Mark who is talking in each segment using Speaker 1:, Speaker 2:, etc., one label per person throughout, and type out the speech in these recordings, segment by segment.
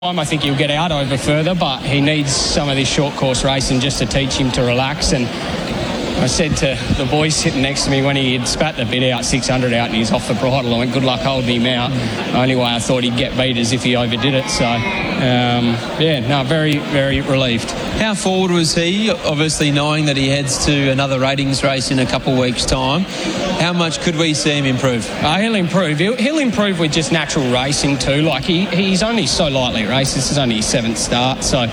Speaker 1: I think he'll get out over further, but he needs some of this short course racing just to teach him to relax. And I said to the boy sitting next to me when he had spat the bit out, 600 out, and he's off the bridle, I went, good luck holding him out. The only way I thought he'd get beat is if he overdid it. So, very, very relieved.
Speaker 2: How forward was he, obviously knowing that he heads to another ratings race in a couple of weeks' time? How much could we see him improve?
Speaker 1: He'll improve. He'll improve with just natural racing too. Like he's only so lightly raced. This is only his 7th start. So,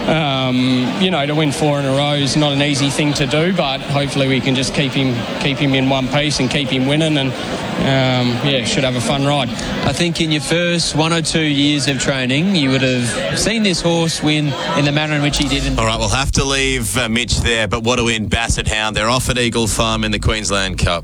Speaker 1: to win 4 in a row is not an easy thing to do, but hopefully we can just keep him in one piece and keep him winning, and should have a fun ride.
Speaker 2: I think in your first 1 or 2 years of training, you would have seen this horse win in the manner in which he did.
Speaker 3: All right, we'll have to leave Mitch there, but what a win, Basset Hound. They're off at Eagle Farm in the Queensland Cup.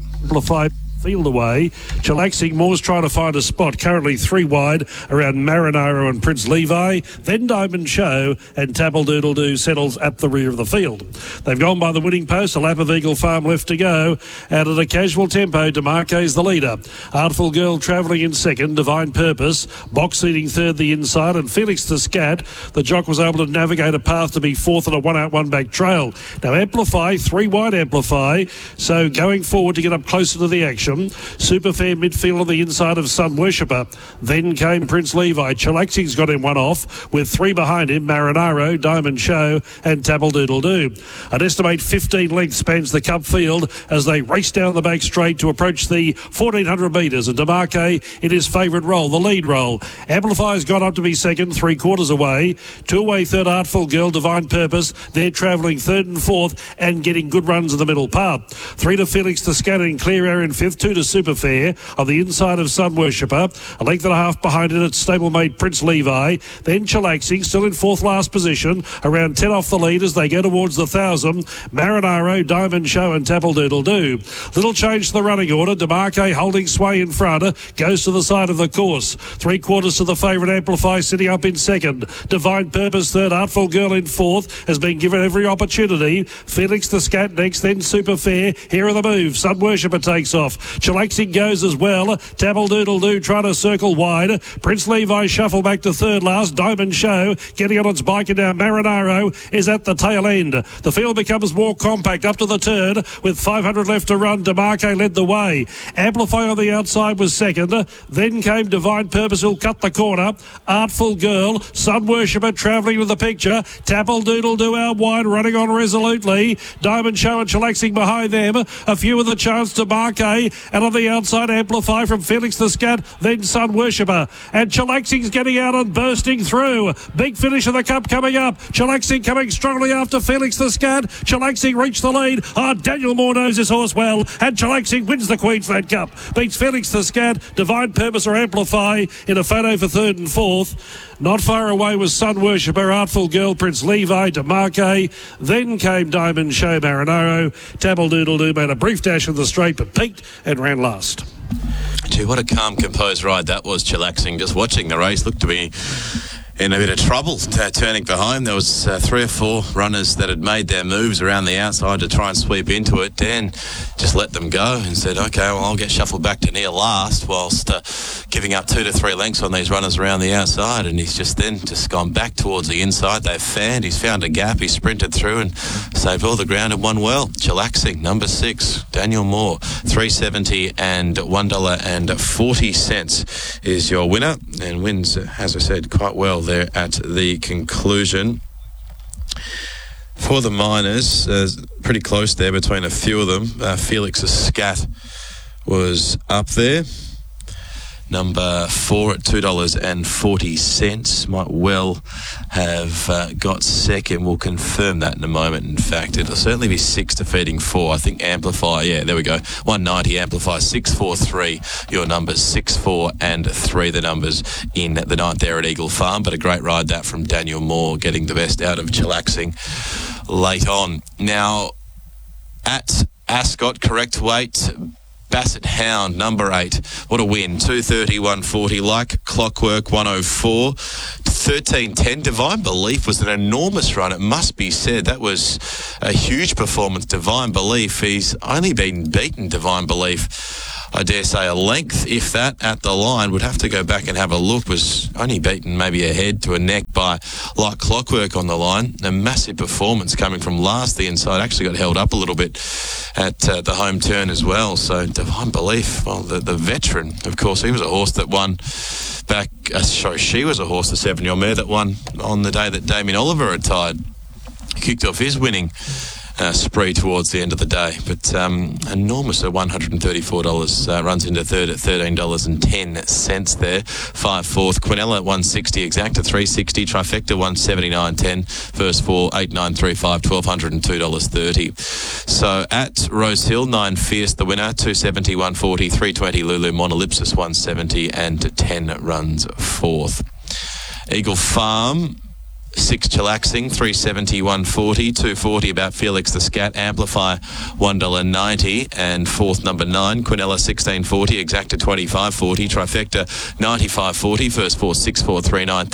Speaker 4: Field away. Chillaxing Moore's trying to find a spot. Currently 3 wide around Marinaro and Prince Levi. Then Diamond Show and Tapple Doodle Doo settles at the rear of the field. They've gone by the winning post. A lap of Eagle Farm left to go. Out at a casual tempo, DeMarque's the leader. Artful Girl travelling in second. Divine Purpose. Box leading third the inside. And Felix the Scat. The jock was able to navigate a path to be fourth on a 1 out 1 back trail. Now Amplify, 3 wide Amplify. So going forward to get up closer to the action. Super fair midfield on the inside of Sun Worshipper. Then came Prince Levi. Chillaxing's got him one off with 3 behind him. Marinaro, Diamond Show and Tapple Doodle Doo. An estimate 15 lengths spans the Cup field as they race down the back straight to approach the 1400 metres. And DeMarque in his favourite role, the lead role. Amplify's got up to be second, 3/4 away. 2 away third, Artful Girl, Divine Purpose. They're travelling third and fourth and getting good runs in the middle part. 3 to Felix the Scatter in clear air in fifth. 2 to Super Fair on the inside of Sun Worshipper. A length and a half behind it at stablemate Prince Levi. Then Chillaxing still in 4th last position. Around 10 off the lead as they go towards the 1,000. Marinaro, Diamond Show and Tapple Doodle Doo. Little change to the running order. DeMarque holding sway in front. Goes to the side of the course. 3/4 to the favourite Amplify sitting up in second. Divine Purpose third. Artful Girl in fourth. Has been given every opportunity. Felix the Scat next. Then Super Fair. Here are the moves. Sun Worshipper takes off. Chillaxing goes as well. Tapple Doodle Doo trying to circle wide. Prince Levi shuffle back to third last. Diamond Show getting on its bike and now Marinaro is at the tail end. The field becomes more compact up to the turn with 500 left to run. DeMarque led the way. Amplify on the outside was second. Then came Divine Purpose who'll cut the corner. Artful Girl, Sun Worshipper travelling with the picture. Tapple Doodle Doo out wide running on resolutely. Diamond Show and Chillaxing behind them. A few with a chance to DeMarque. And on the outside, Amplify from Felix the Scat, then Sun Worshipper. And Chillaxing's getting out and bursting through. Big finish of the Cup coming up. Chillaxing coming strongly after Felix the Scat. Chillaxing reached the lead. Daniel Moore knows his horse well. And Chillaxing wins the Queensland Cup. Beats Felix the Scat, Divine Purpose or Amplify in a photo for third and fourth. Not far away was Sun Worshipper, Artful Girl, Prince Levi, DeMarque. Then came Diamond Show, Marinaro. Tapple Doodle Doo made a brief dash of the straight but peaked and ran last.
Speaker 3: Gee, what a calm, composed ride that was, Chillaxing. Just watching the race looked to be in a bit of trouble turning behind. There was 3 or 4 runners that had made their moves around the outside to try and sweep into it. Dan just let them go and said, okay, well, I'll get shuffled back to near last whilst giving up 2 to 3 lengths on these runners around the outside. And he's just gone back towards the inside. They've fanned. He's found a gap. He sprinted through and saved all the ground and won well. Chillaxing, number 6, Daniel Moore, $3.70 and $1.40 is your winner, and wins, as I said, quite well there at the conclusion. For the minors, pretty close there between a few of them. Felix the Scat was up there. Number 4 at $2.40. Might well have got second. We'll confirm that in a moment. In fact, it'll certainly be 6 defeating 4. I think Amplify, yeah, there we go. 190 Amplify, 6, 4, 3. Your numbers 6, 4 and 3, the numbers in the night there at Eagle Farm. But a great ride that from Daniel Moore, getting the best out of Chillaxing late on. Now, at Ascot, correct weight, Basset Hound, number 8. What a win. 230, 140. Like Clockwork, 104. 13.10. Divine Belief was an enormous run, it must be said. That was a huge performance. Divine Belief. He's only been beaten, Divine Belief, I dare say, a length, if that, at the line. Would have to go back and have a look. Was only beaten maybe a head to a neck by Like Clockwork on the line. A massive performance coming from last the inside. Actually got held up a little bit at the home turn as well. So Divine Belief, well, the veteran, of course, he was a horse that won back. She was a horse, the 7-year-old mare that won on the day that Damien Oliver retired. He kicked off his winning spree towards the end of the day, but enormous at $134. Runs into third at $13.10 there. 5 fourth. Quinella at 160, Exacta 360, Trifecta 179.10. First 4 8935, $1,202.30. So at Rose Hill, 9 Fierce the winner, 270, 140, 320 Lulu Monolipsis 170, and 10 runs fourth. Eagle Farm, 6 Chillaxing, 370, 140, 240 about Felix the Scat, Amplify $1.90, and fourth number 9 Quinella 1640, Exacta 2540, Trifecta 9540, first 4 6439,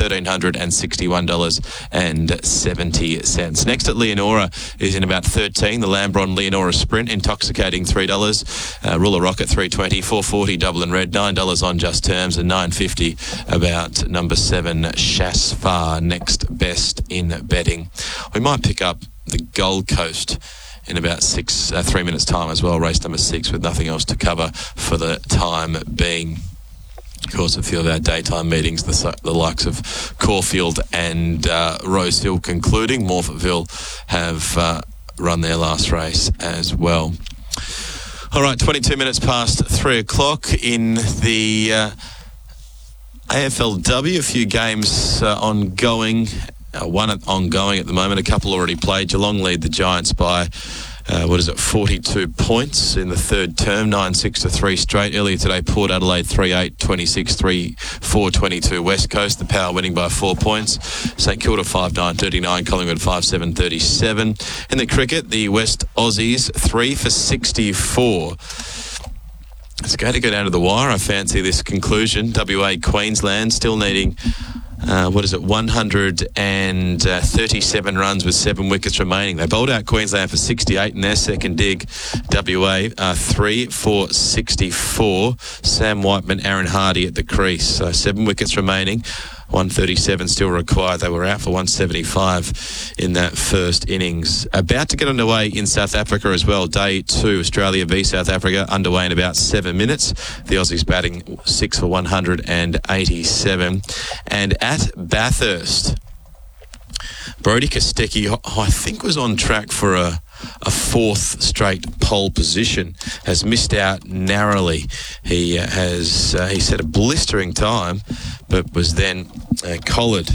Speaker 3: $1,361.70. Next at Leonora is in about 13, the Lambron Leonora Sprint, intoxicating $3, Ruler Rocket 320, 440 Dublin Red, $9 on Just Terms, and $9.50 about number 7 Shasfar. Next best in betting. We might pick up the Gold Coast in about 3 minutes time as well, race number 6, with nothing else to cover for the time being. Of course, a few of our daytime meetings, the likes of Caulfield and Rose Hill concluding. Morphettville have run their last race as well. All right, 22 minutes past 3 o'clock in the AFLW. A few games ongoing. One ongoing at the moment, a couple already played. Geelong lead the Giants by 42 points in the third term, 9-6 to 3 straight. Earlier today, Port Adelaide 3-8, 26-3, 4-22 West Coast. The Power winning by 4 points. St Kilda 5-9, 39, Collingwood 5-7, 37. In the cricket, the West Aussies 3 for 64. It's going to go down to the wire. I fancy this conclusion. WA Queensland still needing 137 runs with 7 wickets remaining. They bowled out Queensland for 68 in their second dig. WA 3 for 64. Sam Whiteman, Aaron Hardy at the crease. So 7 wickets remaining. 137 still required. They were out for 175 in that first innings. About to get underway in South Africa as well. Day 2, Australia v South Africa, underway in about 7 minutes. The Aussies batting 6 for 187. And at Bathurst, Brody Kostecki, I think, was on track for a 4th straight pole position, has missed out narrowly. He set a blistering time, but was then collared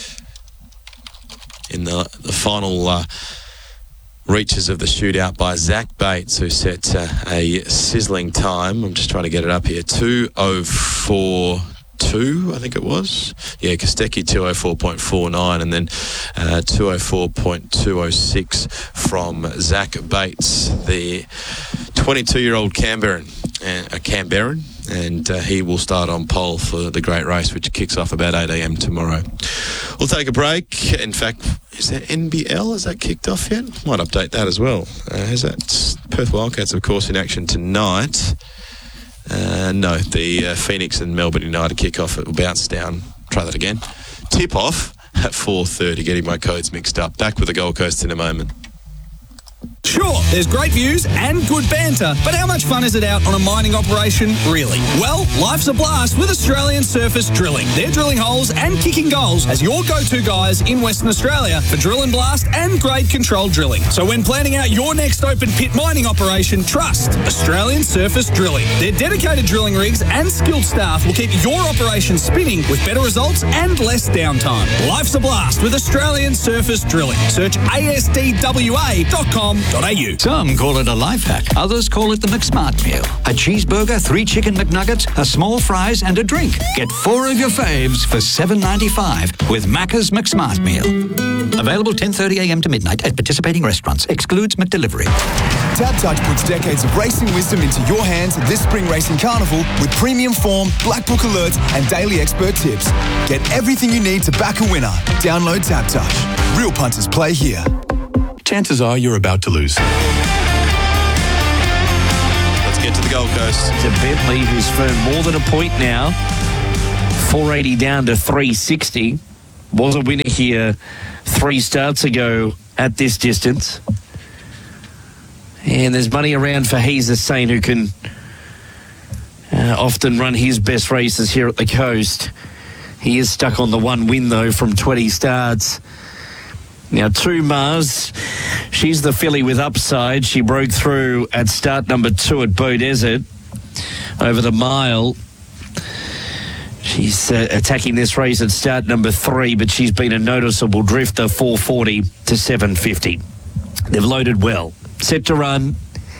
Speaker 3: in the final reaches of the shootout by Zach Bates, who set a sizzling time. I'm just trying to get it up here. 2:04.2, I think it was. Yeah, Kostecki 2:04.49, and then 2:04.206 from Zach Bates, the 22-year-old Canberran, and he will start on pole for the great race, which kicks off about 8 a.m. tomorrow. We'll take a break. In fact, is there NBL? Has that kicked off yet? Might update that as well. Is that Perth Wildcats, of course, in action tonight? No, the Phoenix and Melbourne United kick-off. It will bounce down. Try that again. Tip-off at 4:30. Getting my codes mixed up. Back with the Gold Coast in a moment.
Speaker 5: Sure, there's great views and good banter, but how much fun is it out on a mining operation, really? Well, life's a blast with Australian Surface Drilling. They're drilling holes and kicking goals as your go-to guys in Western Australia for drill and blast and grade control drilling. So when planning out your next open pit mining operation, trust Australian Surface Drilling. Their dedicated drilling rigs and skilled staff will keep your operation spinning with better results and less downtime. Life's a blast with Australian Surface Drilling. Search asdwa.com.au.
Speaker 6: Some call it a life hack. Others call it the McSmart meal. A cheeseburger, 3 chicken McNuggets, a small fries, and a drink. Get 4 of your faves for $7.95 with Macca's McSmart meal. Available 10:30 a.m. to midnight at participating restaurants. Excludes McDelivery.
Speaker 7: TABtouch puts decades of racing wisdom into your hands this spring racing carnival with premium form, black book alerts, and daily expert tips. Get everything you need to back a winner. Download TABtouch. Real punters play here.
Speaker 8: Chances are you're about to lose.
Speaker 3: Let's get to the Gold Coast.
Speaker 8: To Bentley, who's firmed more than a point now. 480 down to 360. Was a winner here 3 starts ago at this distance. And there's money around for He's a Saint, who can often run his best races here at the coast. He is stuck on the 1 win, though, from 20 starts. Now, 2 Mars, she's the filly with upside. She broke through at start number 2 at Bow Desert over the mile. She's attacking this race at start number 3, but she's been a noticeable drifter, 440 to 750. They've loaded well. Set to run,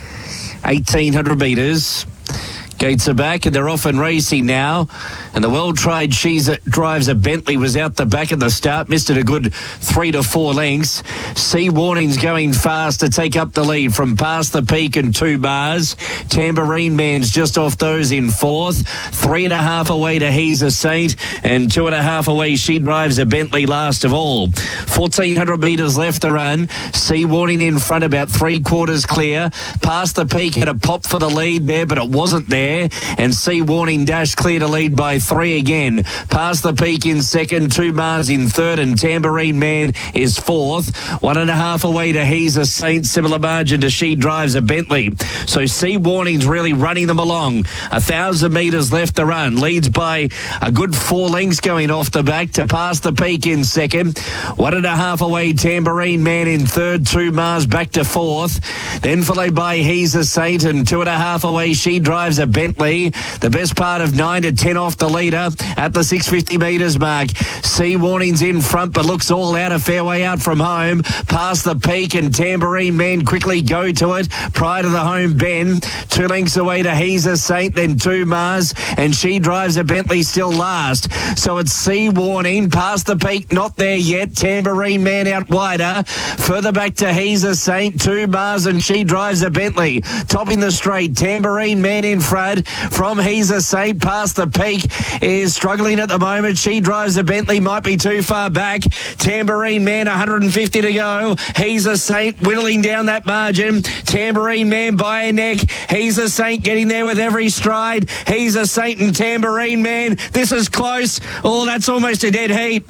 Speaker 8: 1,800 metres. Gates are back and they're off and racing now. And the well-tried Drives a Bentley was out the back at the start. Missed it a good 3 to 4 lengths. Sea Warning's going fast to take up the lead from Past the Peak and 2 Bars. Tambourine Man's just off those in 4th. 3.5 away to He's a Saint. And 2.5 away She Drives a Bentley last of all. 1,400 metres left to run. Sea Warning in front, about 3/4 clear. Past the Peak had a pop for the lead there, but it wasn't there. And Sea Warning dashed clear to lead by 3 again. Past the Peak in 2nd, 2 Mars in 3rd, and Tambourine Man is 4th. 1.5 away to He's a Saint, similar margin to She Drives a Bentley. So Sea Warning's really running them along. 1,000 metres left to run. Leads by a good 4 lengths going off the back to Past the Peak in 2nd. 1.5 away Tambourine Man in 3rd, 2 Mars back to 4th. Then followed by He's a Saint, and 2.5 away She Drives a Bentley. The best part of 9 to 10 off the leader at the 650 metres mark. Sea Warning's in front, but looks all out, a fair way out from home. Past the Peak and Tambourine Man quickly go to it prior to the home bend. 2 lengths away to He's a Saint, then 2 Mars, and She Drives a Bentley still last. So it's Sea Warning, Past the Peak not there yet. Tambourine Man out wider. Further back to He's a Saint, 2 Mars, and She Drives a Bentley. Topping the straight, Tambourine Man in front. From He's a Saint, Past the Peak is struggling at the moment. She Drives a Bentley, might be too far back. Tambourine Man, 150 to go. He's a Saint whittling down that margin. Tambourine Man by a neck. He's a Saint getting there with every stride. He's a Saint and Tambourine Man. This is close. Oh, that's almost a dead heat.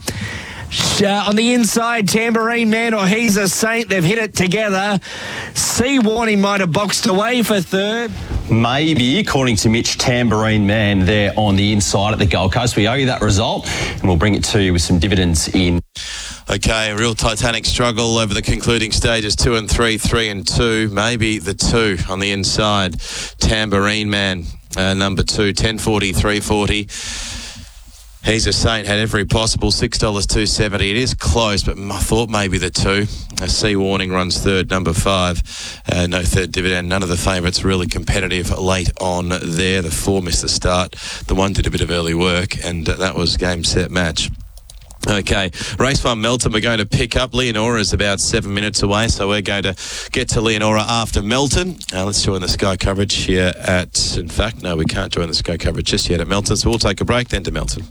Speaker 8: On the inside, Tambourine Man or He's a Saint, they've hit it together. Sea Warning might have boxed away for 3rd.
Speaker 9: Maybe, according to Mitch, Tambourine Man there on the inside at the Gold Coast. We owe you that result, and we'll bring it to you with some dividends in.
Speaker 3: Okay, a real titanic struggle over the concluding stages, 2 and 3, 3 and 2. Maybe the 2 on the inside. Tambourine Man, number 2, 10.40, 3.40. He's a Saint, had every possible, $6.270. It is close, but I thought maybe the 2. Sea Warning runs 3rd, number 5. No 3rd dividend. None of the favourites really competitive late on there. The 4 missed the start. The 1 did a bit of early work, and that was game, set, match. Okay, race 1 Melton, we're going to pick up. Leonora is about 7 minutes away, so we're going to get to Leonora after Melton. Let's join the Sky coverage here at, in fact, no, we can't join the Sky coverage just yet at Melton, so we'll take a break, then to Melton.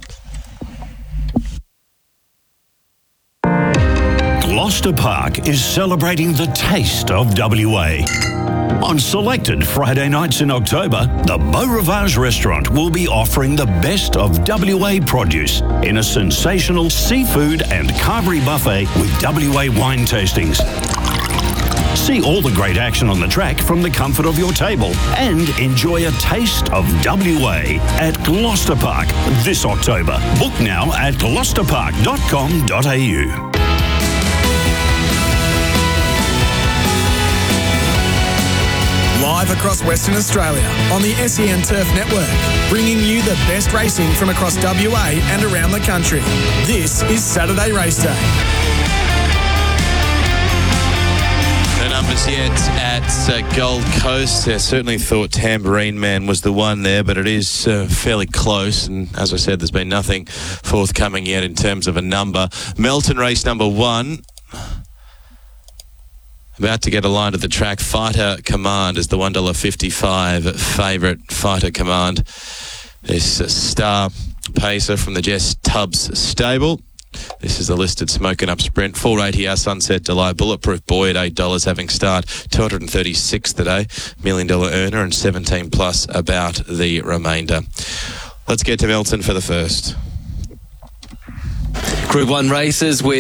Speaker 10: Gloucester Park is celebrating the taste of WA. On selected Friday nights in October, the Beau Rivage restaurant will be offering the best of WA produce in a sensational seafood and carvery buffet with WA wine tastings. See all the great action on the track from the comfort of your table and enjoy a taste of WA at Gloucester Park this October. Book now at gloucesterpark.com.au.
Speaker 11: Live across Western Australia on the SEN Turf Network, bringing you the best racing from across WA and around the country. This is Saturday Race Day.
Speaker 3: No numbers yet at Gold Coast. I certainly thought Tambourine Man was the one there, but it is fairly close. And as I said, there's been nothing forthcoming yet in terms of a number. Melton race number 1. About to get a line to the track. Fighter Command is the $1.55 favourite. Fighter Command. This star pacer from the Jess Tubbs stable. This is the listed Smoking Up Sprint. 480 our Sunset Delay. Bulletproof Boy at $8 having start. 236 today. $1 million earner and 17 plus about the remainder. Let's get to Melton for the first.
Speaker 12: Group 1 races with